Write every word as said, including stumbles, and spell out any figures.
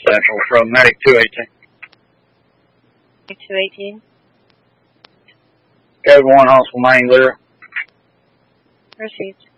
Central from Medic two eighteen. two eighteen. Code one, Hospital Main, Lyra. Received.